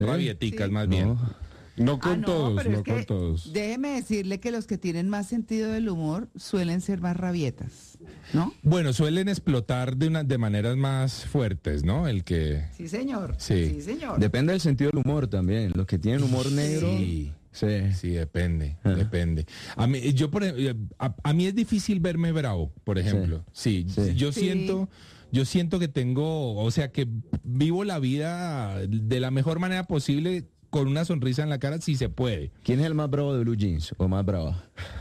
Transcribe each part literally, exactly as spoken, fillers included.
rabieticas Sí. más bien. No. No con Ah, no, todos, pero no es con que todos. déjeme decirle que los que tienen más sentido del humor suelen ser más rabietas, ¿no? Bueno, suelen explotar de una de maneras más fuertes, ¿no? El que Sí, señor. Sí. Sí, señor. Depende del sentido del humor también. Los que tienen humor negro. Sí. Sí. Sí, depende, Ah. depende. A mí, yo por ejemplo, a, a mí es difícil verme bravo, por ejemplo. Sí, Sí. yo Sí. siento, yo siento que tengo, o sea, que vivo la vida de la mejor manera posible con una sonrisa en la cara, si se puede. ¿Quién es el más bravo de Blue Jeans o más brava?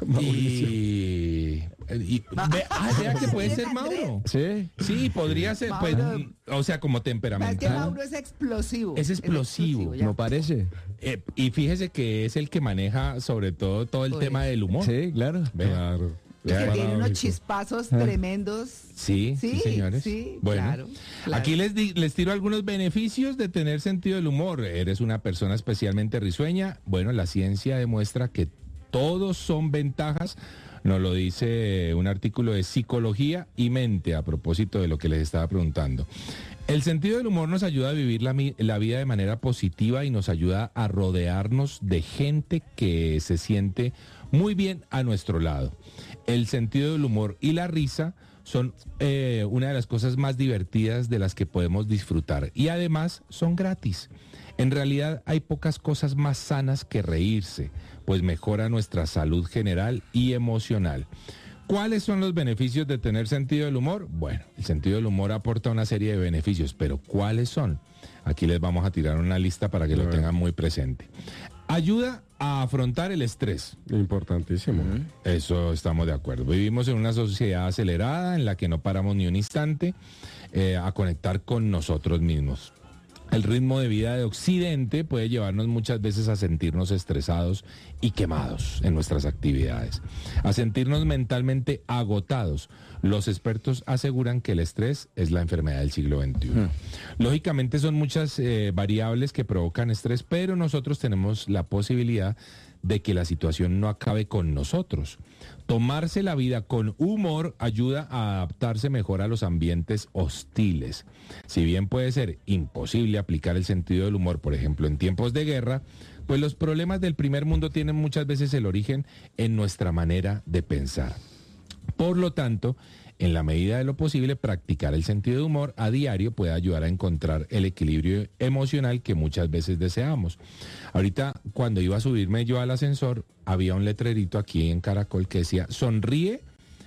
Y, y ve- ah, vea que puede ser Mauro. Sí. Sí, podría ser, pues, Mauro. o sea, como Es que temperamental. Mauro es explosivo. Es explosivo, ya. ¿No parece? Eh, y fíjese que es el que maneja sobre todo todo el Uy. tema del humor. Sí, claro. Vea. Claro. Y que tiene unos Paradójico. chispazos tremendos. Sí, sí, Sí, señores. sí, bueno, claro, claro. aquí les, di- les tiro algunos beneficios de tener sentido del humor. Eres una persona especialmente risueña. Bueno, la ciencia demuestra que todos son ventajas. Nos lo dice un artículo de Psicología y Mente a propósito de lo que les estaba preguntando. El sentido del humor nos ayuda a vivir la, mi- la vida de manera positiva y nos ayuda a rodearnos de gente que se siente muy bien a nuestro lado. El sentido del humor y la risa son eh, una de las cosas más divertidas de las que podemos disfrutar y además son gratis. En realidad hay pocas cosas más sanas que reírse, pues mejora nuestra salud general y emocional. ¿Cuáles son los beneficios de tener sentido del humor? Bueno, el sentido del humor aporta una serie de beneficios, pero ¿cuáles son? Aquí les vamos a tirar una lista para que lo Bueno. tengan muy presente. Ayuda a afrontar el estrés. Importantísimo. Eso estamos de acuerdo. Vivimos en una sociedad acelerada en la que no paramos ni un instante eh, a conectar con nosotros mismos. El ritmo de vida de Occidente puede llevarnos muchas veces a sentirnos estresados y quemados en nuestras actividades, a sentirnos mentalmente agotados. Los expertos aseguran que el estrés es la enfermedad del siglo veintiuno. Lógicamente son muchas eh, variables que provocan estrés, pero nosotros tenemos la posibilidad de que la situación no acabe con nosotros. Tomarse la vida con humor ayuda a adaptarse mejor a los ambientes hostiles. Si bien puede ser imposible aplicar el sentido del humor, por ejemplo, en tiempos de guerra, pues los problemas del primer mundo tienen muchas veces el origen en nuestra manera de pensar. Por lo tanto, en la medida de lo posible, practicar el sentido de humor a diario puede ayudar a encontrar el equilibrio emocional que muchas veces deseamos. Ahorita, cuando iba a subirme yo al ascensor, había un letrerito aquí en Caracol que decía, sonríe,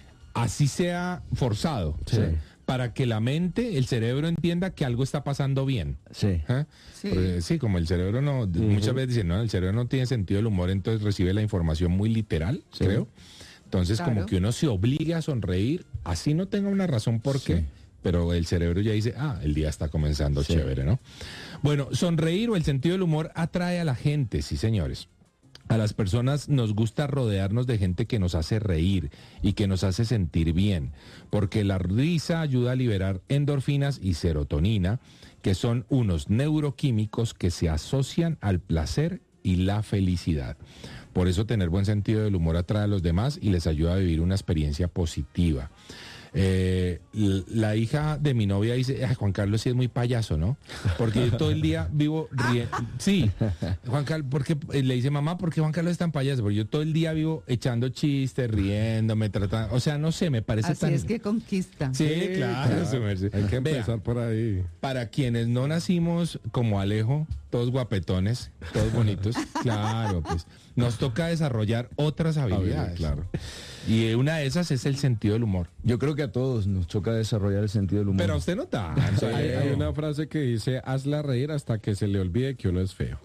así sea forzado, Sí. para que la mente, el cerebro entienda que algo está pasando bien. Sí. ¿Ah? Sí. Porque, sí, como el cerebro no, muchas veces dicen, no, el cerebro no tiene sentido del humor, entonces recibe la información muy literal, Sí. creo. Entonces, Claro. como que uno se obliga a sonreír, así no tenga una razón por qué, Sí. pero el cerebro ya dice, ah, el día está comenzando Sí. chévere, ¿no? Bueno, sonreír o el sentido del humor atrae a la gente, sí, señores. A las personas nos gusta rodearnos de gente que nos hace reír y que nos hace sentir bien, porque la risa ayuda a liberar endorfinas y serotonina, que son unos neuroquímicos que se asocian al placer y la felicidad. Por eso tener buen sentido del humor atrae a los demás y les ayuda a vivir una experiencia positiva. Eh, l- la hija de mi novia dice, "Ay, Juan Carlos sí es muy payaso, ¿no? Porque yo todo el día vivo riendo." Sí, Juan Carlos, porque le dice, mamá, ¿por qué Juan Carlos es tan payaso? Porque yo todo el día vivo echando chistes, riéndome, tratando, o sea, no sé, me parece Así tan... es que conquista. Sí, claro, su merced. Hay que Vea, empezar por ahí. para quienes no nacimos como Alejo, todos guapetones, todos bonitos, claro, pues nos toca desarrollar otras habilidades. Claro. Y una de esas es el sentido del humor. Yo creo que a todos nos toca desarrollar el sentido del humor. Pero a usted no tanto. Hay, hay Alejo. una frase que dice, hazla reír hasta que se le olvide que uno es feo.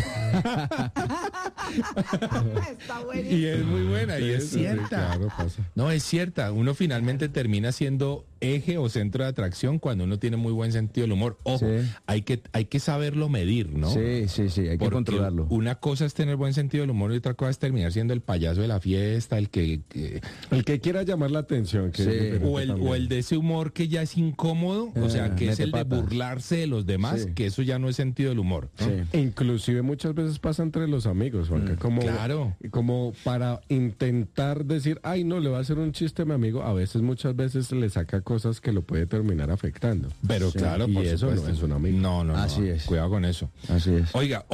Está buenísimo. Y es muy buena y es Sí, sí, cierta. claro, pasa. No, es cierta. Uno finalmente termina siendo eje o centro de atracción cuando uno tiene muy buen sentido del humor. Ojo, Sí. hay que hay que saberlo medir, ¿no? Sí, sí, sí, hay que Porque controlarlo. una cosa es tener buen sentido del humor y otra cosa es terminar siendo el payaso de la fiesta, el que, que- El que quiera llamar la atención. Que Sí, es diferente o el, también. o el de ese humor que ya es incómodo, o sea, Ah, que es mete el de patas. burlarse de los demás, Sí. que eso ya no es sentido del humor. ¿no? Sí. Inclusive muchas veces pasa entre los amigos, Juanca, como, claro. como para intentar decir, ay, no, le va a hacer un chiste a mi amigo, a veces, muchas veces le saca cosas cosas que lo puede terminar afectando. Pero Sí, claro, y por eso no supuesto. es un amigo. No, no, no. Así es. Cuidado con eso. Así es. Oiga,